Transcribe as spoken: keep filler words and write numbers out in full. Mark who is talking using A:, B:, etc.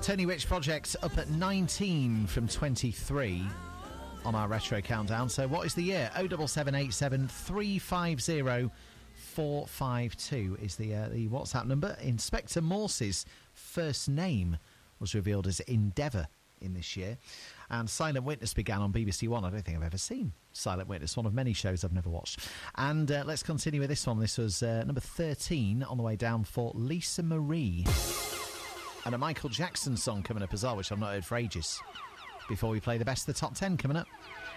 A: Tony Rich Project up at nineteen from twenty-three on our retro countdown. So what is the year? oh seven seven eight seven three five oh four five two is the uh, the WhatsApp number. Inspector Morse's first name was revealed as Endeavour in this year, and Silent Witness began on B B C One. I don't think I've ever seen Silent Witness, one of many shows I've never watched. And uh, let's continue with this one. This was uh, number thirteen on the way down for Lisa Marie, and a Michael Jackson song coming up as well, which I've not heard for ages, before we play the best of the top ten coming up.